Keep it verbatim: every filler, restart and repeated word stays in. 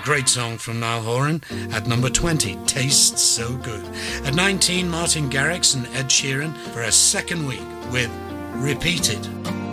great song from Niall Horan. At number twenty, Tastes So Good. At nineteen, Martin Garrix and Ed Sheeran for a second week with Repeated.